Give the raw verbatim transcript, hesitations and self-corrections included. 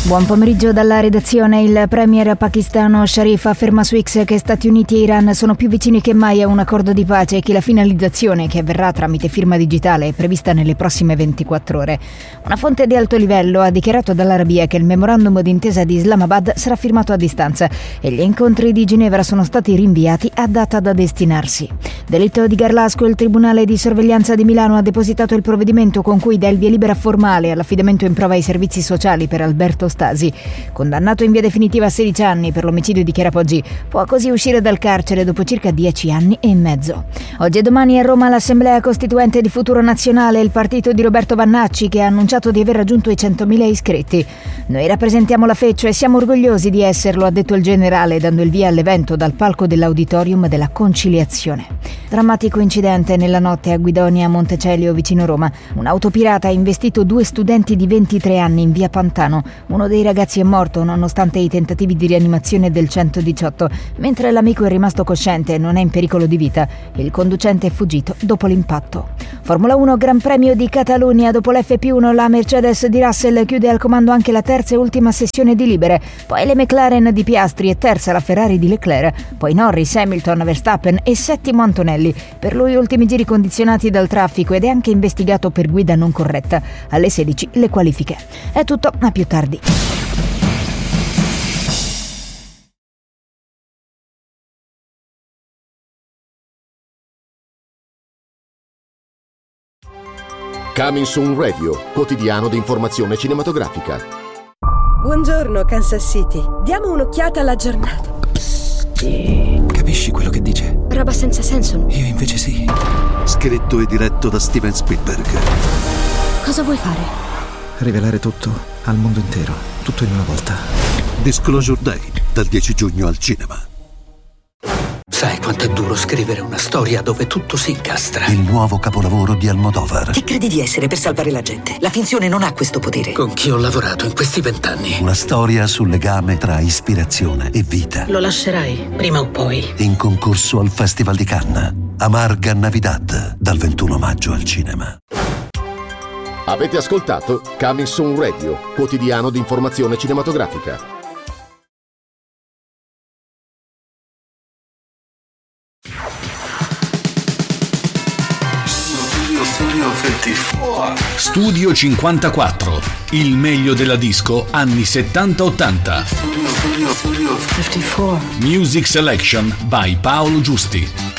Buon pomeriggio dalla redazione. Il premier pakistano Sharif afferma su X che Stati Uniti e Iran sono più vicini che mai a un accordo di pace e che la finalizzazione, che avverrà tramite firma digitale, è prevista nelle prossime ventiquattro ore. Una fonte di alto livello ha dichiarato dall'Arabia che il memorandum d'intesa di Islamabad sarà firmato a distanza e gli incontri di Ginevra sono stati rinviati a data da destinarsi. Delitto di Garlasco, il Tribunale di Sorveglianza di Milano ha depositato il provvedimento con cui dà il via libera formale all'affidamento in prova ai servizi sociali per Alberto Stasi. Condannato in via definitiva a sedici anni per l'omicidio di Chiara Poggi, può così uscire dal carcere dopo circa dieci anni e mezzo. Oggi e domani a Roma l'Assemblea Costituente di Futuro Nazionale, il partito di Roberto Vannacci, che ha annunciato di aver raggiunto i centomila iscritti. Noi rappresentiamo la Feccio e siamo orgogliosi di esserlo, ha detto il generale, dando il via all'evento dal palco dell'Auditorium della Conciliazione. Drammatico incidente nella notte a Guidonia, Montecelio, vicino Roma. Un'auto pirata ha investito due studenti di ventitré anni in via Pantano. Uno dei ragazzi è morto nonostante i tentativi di rianimazione del centodiciotto, mentre l'amico è rimasto cosciente e non è in pericolo di vita. Il conducente è fuggito dopo l'impatto. Formula uno Gran Premio di Catalunya. Dopo l'F P uno la Mercedes di Russell chiude al comando anche la terza e ultima sessione di libere, poi le McLaren di Piastri e terza la Ferrari di Leclerc, poi Norris, Hamilton, Verstappen e settimo Antonelli. Per lui ultimi giri condizionati dal traffico ed è anche investigato per guida non corretta. Alle sedici le qualifiche. È tutto, a più tardi. Coming Soon Radio, quotidiano di informazione cinematografica. Buongiorno Kansas City, diamo un'occhiata alla giornata. Capisci quello che dice? Roba senza senso. Io invece sì. Scritto e diretto da Steven Spielberg. Cosa vuoi fare? Rivelare tutto al mondo intero, tutto in una volta. Disclosure Day, dal dieci giugno al cinema. Sai quanto è duro scrivere una storia dove tutto si incastra? Il nuovo capolavoro di Almodovar. Chi credi di essere per salvare la gente? La finzione non ha questo potere. Con chi ho lavorato in questi vent'anni? Una storia sul legame tra ispirazione e vita. Lo lascerai, prima o poi. In concorso al Festival di Cannes. Amarga Navidad, dal ventuno maggio al cinema. Avete ascoltato Coming Soon Radio, quotidiano di informazione cinematografica. Studio cinquantaquattro, il meglio della disco anni settanta ottanta. Music Selection by Paolo Giusti.